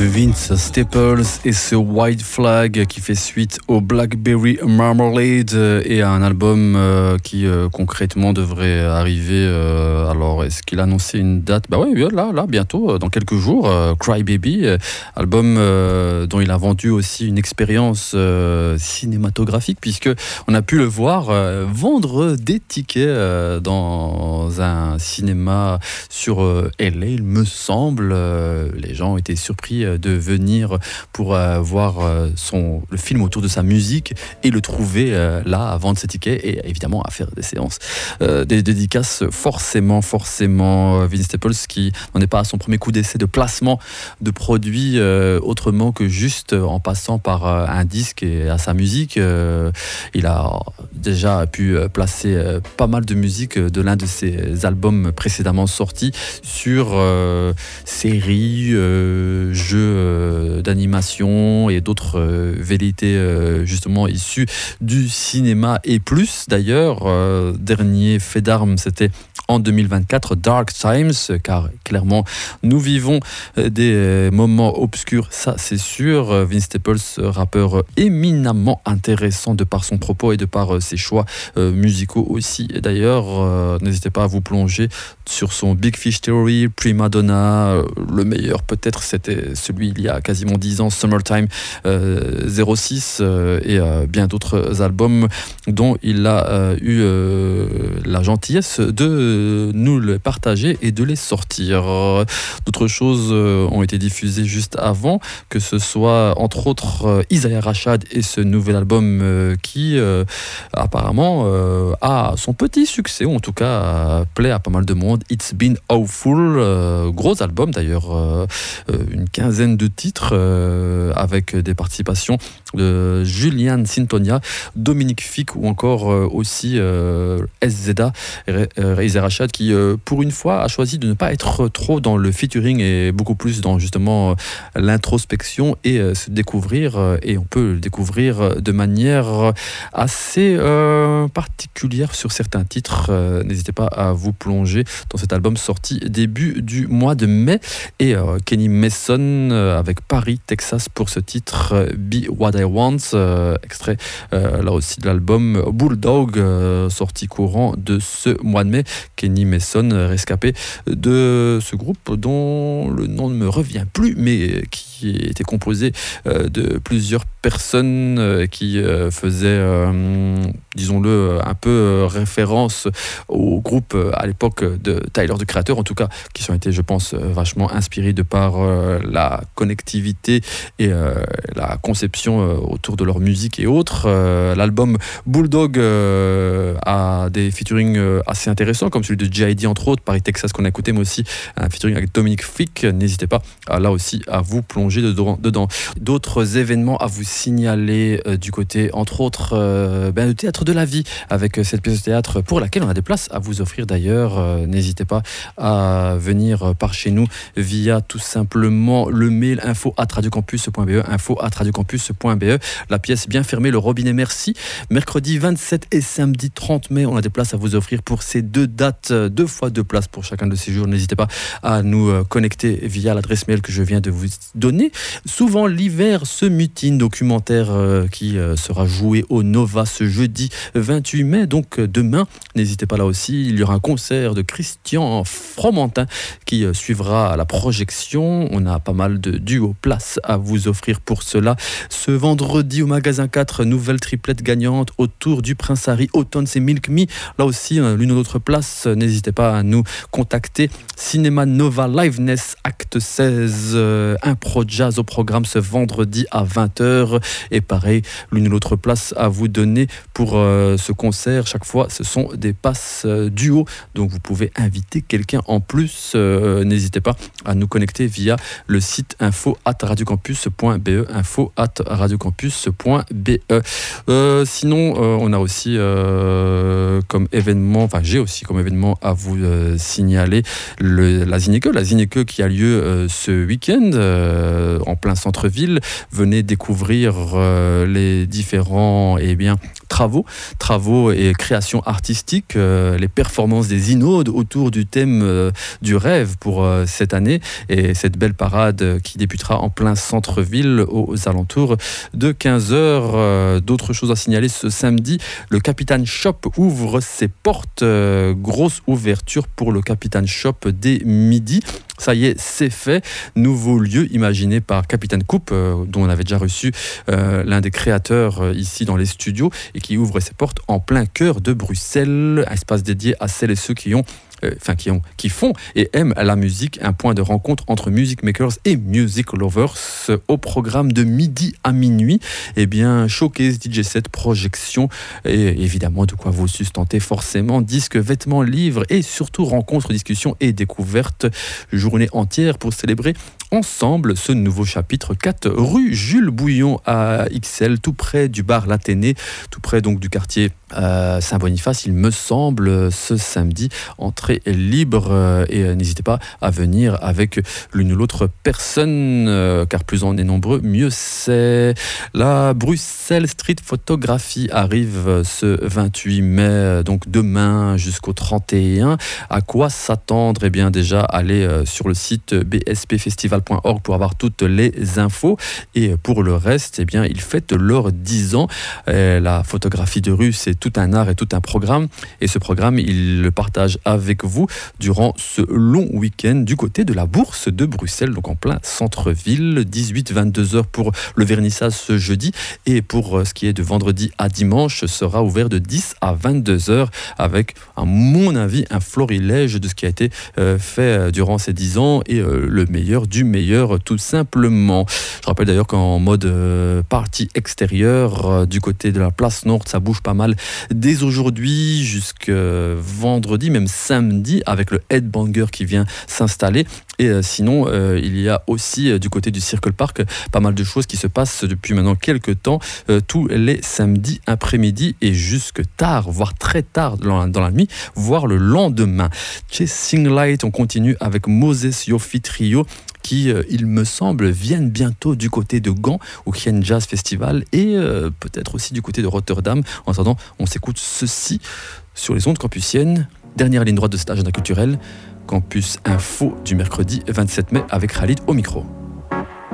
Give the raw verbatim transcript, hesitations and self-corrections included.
Vince Staples et ce White Flag qui fait suite au Blackberry Marmalade et à un album euh, qui euh, concrètement devrait arriver. Euh, alors, est-ce qu'il a annoncé une date ? Bah oui, là, là, bientôt, dans quelques jours. Euh, Cry Baby, euh, album euh, dont il a vendu aussi une expérience euh, cinématographique, puisque on a pu le voir euh, vendre des tickets euh, dans un cinéma sur euh, L A, il me semble. Euh, les gens étaient surpris de venir pour euh, voir euh, son, le film autour de sa musique et le trouver euh, là à vendre ses tickets et évidemment à faire des séances, euh, des dédicaces forcément, forcément. Vince Staples qui n'en est pas à son premier coup d'essai de placement de produits euh, autrement que juste en passant par euh, un disque et à sa musique. Euh, il a déjà pu placer euh, pas mal de musique de l'un de ses albums précédemment sortis sur euh, séries, euh, jeux euh, d'animation et d'autres euh, velléités euh, justement issues du cinéma et plus. D'ailleurs, euh, dernier fait d'armes, c'était en deux mille vingt-quatre, Dark Times, car clairement nous vivons des moments obscurs, ça c'est sûr. Vince Staples, rappeur éminemment intéressant de par son propos et de par ses choix euh, musicaux aussi. D'ailleurs, euh, n'hésitez pas à vous plonger sur son Big Fish Theory, Prima Donna, euh, le meilleur peut-être c'était celui il y a quasiment dix ans, Summertime euh, zéro six, euh, et euh, bien d'autres albums dont il a euh, eu euh, la gentillesse de nous le partager et de les sortir. D'autres choses euh, ont été diffusées juste avant, que ce soit entre autres euh, Isaiah Rashad et ce nouvel album euh, qui euh, apparemment euh, a son petit succès, ou en tout cas euh, plaît à pas mal de monde. It's Been Awful, euh, gros album d'ailleurs, euh, une quinzaine de titres euh, avec des participations de Julian Sintonia, Dominique Fick ou encore euh, aussi euh, S Z A, Isaiah Rashad qui euh, pour une fois a choisi de ne pas être trop dans le featuring et beaucoup plus dans justement euh, l'introspection et euh, se découvrir, euh, et on peut le découvrir de manière assez euh, particulière sur certains titres. Euh, n'hésitez pas à vous plonger dans cet album sorti début du mois de mai, et euh, Kenny Mason euh, avec Paris, Texas pour ce titre euh, Be What I Want, euh, extrait euh, là aussi de l'album Bulldog euh, sorti courant de ce mois de mai. Kenny Mason, rescapé de ce groupe dont le nom ne me revient plus, mais qui était composé euh, de plusieurs personnes euh, qui euh, faisaient, euh, disons-le, un peu euh, référence au groupe euh, à l'époque de Tyler, the Creator, en tout cas, qui ont été, je pense, euh, vachement inspirés de par euh, la connectivité et euh, la conception euh, autour de leur musique et autres. Euh, l'album Bulldog euh, a des featuring euh, assez intéressants, comme celui de J I D entre autres, Paris, Texas qu'on a écouté, mais aussi un featuring avec Dominique Fick. N'hésitez pas à, là aussi à vous plonger dedans. dedans. D'autres événements à vous signaler euh, du côté, entre autres, euh, ben, le Théâtre de la Vie, avec euh, cette pièce de théâtre pour laquelle on a des places à vous offrir d'ailleurs. Euh, n'hésitez pas à venir par chez nous via tout simplement le mail info arobase radiocampus point b e, info arobase radiocampus point b e. La pièce bien fermée, le robinet merci. Mercredi vingt-sept et samedi trente mai, on a des places à vous offrir pour ces deux dates, deux fois deux places pour chacun de ces jours. N'hésitez pas à nous connecter via l'adresse mail que je viens de vous donner. Souvent l'hiver se mutine, documentaire euh, qui euh, sera joué au Nova ce jeudi vingt-huit mai, donc euh, demain. N'hésitez pas là aussi, il y aura un concert de Christian Fromentin qui euh, suivra la projection. On a pas mal de duos places à vous offrir pour cela. Ce vendredi au magasin quatre, nouvelle triplette gagnante autour du Prince Harry, Autumn c'est Milk Me. Là aussi, euh, l'une ou l'autre place, euh, n'hésitez pas à nous contacter. Cinéma Nova Liveness Acte seize, euh, impro jazz au programme ce vendredi à vingt heures, et pareil, l'une ou l'autre place à vous donner pour euh, ce concert. Chaque fois ce sont des passes euh, duo, donc vous pouvez inviter quelqu'un en plus. Euh, n'hésitez pas à nous connecter via le site info arobase radiocampus point b e, info arobase radiocampus point b e. Euh, sinon euh, on a aussi euh, comme événement, enfin j'ai aussi comme événement à vous euh, signaler le, la Zineke, la Zineke qui a lieu euh, ce week-end euh, en plein centre-ville. Venez découvrir euh, les différents eh bien, travaux, travaux et créations artistiques, euh, les performances des Inaudes autour du thème euh, du rêve pour euh, cette année et cette belle parade qui débutera en plein centre-ville aux alentours de quinze heures. Euh, d'autres choses à signaler ce samedi, le Capitaine Shop ouvre ses portes, euh, grosse ouverture pour le Capitaine Shop dès midi. Ça y est, c'est fait. Nouveau lieu imaginé par Capitaine Coupe, euh, dont on avait déjà reçu euh, l'un des créateurs euh, ici dans les studios et qui ouvre ses portes en plein cœur de Bruxelles. Un espace dédié à celles et ceux qui ont Enfin, qui, ont, qui font et aiment la musique, un point de rencontre entre music makers et music lovers. Au programme de midi à minuit, eh bien, showcase, D J set, projection et évidemment de quoi vous sustenter forcément, disques, vêtements, livres et surtout rencontres, discussions et découvertes. Journée entière pour célébrer ensemble ce nouveau chapitre quatre rue Jules Bouillon à Ixelles, tout près du bar L'Athénée, tout près donc du quartier euh, Saint-Boniface, il me semble, ce samedi. Entrée libre euh, et euh, n'hésitez pas à venir avec l'une ou l'autre personne, euh, car plus on est nombreux, mieux c'est. La Bruxelles Street Photographie arrive ce vingt-huit mai, donc demain jusqu'au trente et un. À quoi s'attendre? Eh bien déjà, allez euh, sur le site b s p festival point org pour avoir toutes les infos. Et pour le reste, eh bien, ils fêtent leurs dix ans. Et la photographie de rue, c'est tout un art et tout un programme. Et ce programme, ils le partagent avec vous durant ce long week-end du côté de la Bourse de Bruxelles, donc en plein centre-ville. dix-huit à vingt-deux heures pour le vernissage ce jeudi. Et pour ce qui est de vendredi à dimanche, sera ouvert de dix à vingt-deux heures avec, à mon avis, un florilège de ce qui a été euh, fait durant ces dix ans et euh, le meilleur du meilleur tout simplement. Je rappelle d'ailleurs qu'en mode euh, partie extérieure euh, du côté de la place Nord, ça bouge pas mal dès aujourd'hui jusqu'à vendredi, même samedi, avec le Headbanger qui vient s'installer. Et euh, sinon, euh, il y a aussi euh, du côté du Circle Park pas mal de choses qui se passent depuis maintenant quelques temps, euh, tous les samedis après-midi et jusque tard, voire très tard dans la, dans la nuit, voire le lendemain. Chasing Light, on continue avec Moses Yofi Trio qui, euh, il me semble, viennent bientôt du côté de Gand au Kien Jazz Festival et euh, peut-être aussi du côté de Rotterdam. En attendant, on s'écoute ceci sur les ondes campusiennes. Dernière ligne droite de cet agenda culturel, Campus Info du mercredi vingt-sept mai avec Khalid au micro.